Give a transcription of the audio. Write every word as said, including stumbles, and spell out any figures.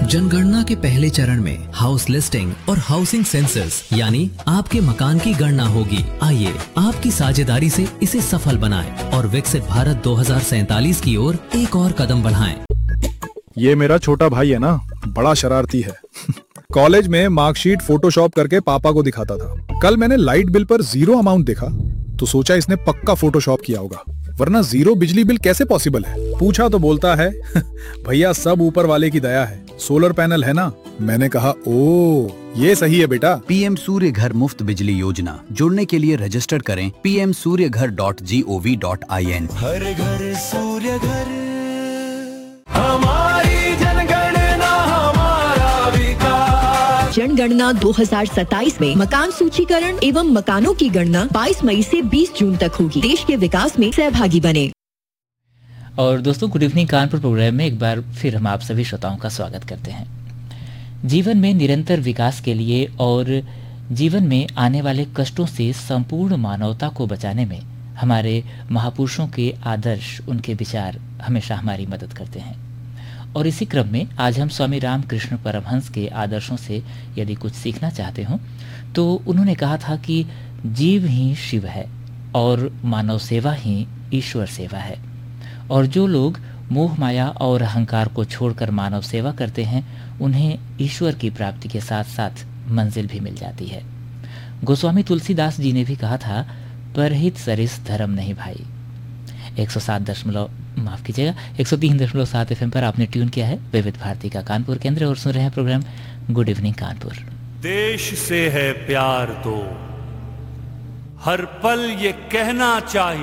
जनगणना के पहले चरण में हाउस लिस्टिंग और हाउसिंग सेंसस यानी आपके मकान की गणना होगी। आइए आपकी साझेदारी से इसे सफल बनाएं और विकसित भारत दो हज़ार सैतालीस की ओर एक और कदम बढ़ाएं। ये मेरा छोटा भाई है ना, बड़ा शरारती है। कॉलेज में मार्कशीट फोटोशॉप करके पापा को दिखाता था। कल मैंने लाइट बिल पर जीरो अमाउंट देखा तो सोचा इसने पक्का फोटोशॉप किया होगा, वरना जीरो बिजली बिल कैसे पॉसिबल है। पूछा तो बोलता है भैया सब ऊपर वाले की दया है, सोलर पैनल है ना। मैंने कहा ओ ये सही है बेटा। पीएम सूर्य घर मुफ्त बिजली योजना, जुड़ने के लिए रजिस्टर करें पी एम सूर्य घर dot G O V dot I N. हर घर सूर्य घर, हमारी जनगणना हमारा विकास। जनगणना दो हज़ार सत्ताईस में मकान सूचीकरण एवं मकानों की गणना बाईस मई से बीस जून तक होगी। देश के विकास में सहभागी बने। और दोस्तों, गुड इवनिंग कानपुर प्रोग्राम में एक बार फिर हम आप सभी श्रोताओं का स्वागत करते हैं। जीवन में निरंतर विकास के लिए और जीवन में आने वाले कष्टों से संपूर्ण मानवता को बचाने में हमारे महापुरुषों के आदर्श, उनके विचार हमेशा हमारी मदद करते हैं। और इसी क्रम में आज हम स्वामी रामकृष्ण परमहंस के आदर्शों से यदि कुछ सीखना चाहते हो तो उन्होंने कहा था कि जीव ही शिव है और मानव सेवा ही ईश्वर सेवा है। और जो लोग मोह माया और अहंकार को छोड़कर मानव सेवा करते हैं उन्हें ईश्वर की प्राप्ति के साथ साथ मंजिल भी मिल जाती है। गोस्वामी तुलसीदास जी ने भी कहा था, परहित सरिस धर्म नहीं भाई। एक सौ सात दशमलव माफ कीजिएगा एक सौ तीन दशमलव सात एफ एम पर आपने ट्यून किया है विविध भारती का कानपुर केंद्र और सुन रहे हैं प्रोग्राम गुड इवनिंग कानपुर। देश से है प्यार तो हर पल ये कहना चाहिए,